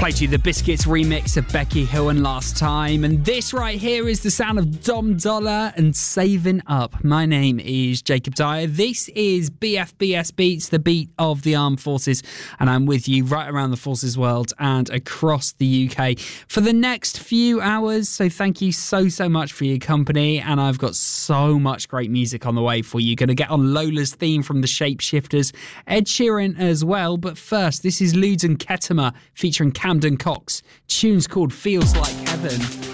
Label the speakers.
Speaker 1: Played you the Biscuits remix of Becky Hill and Last Time, and this right here is the sound of Dom Dollar and Saving Up. My name is Jacob Dyer. This is BFBS Beats, the beat of the armed forces, and I'm with you right around the forces world and across the UK for the next few hours. So thank you so much for your company, and I've got so much great music on the way for you. Going to get on Lola's theme from the Shapeshifters, Ed Sheeran as well, but first this is Ludes and Ketema featuring Camden Cox. Tune's called Feels Like Heaven.